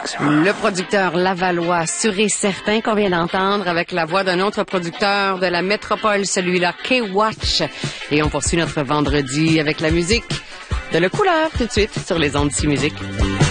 Le producteur lavallois, sûr et certain qu'on vient d'entendre avec la voix d'un autre producteur de la métropole, celui-là, K-Watch. Et on poursuit notre vendredi avec la musique de Le Couleur tout de suite sur les ondes d'ici musique.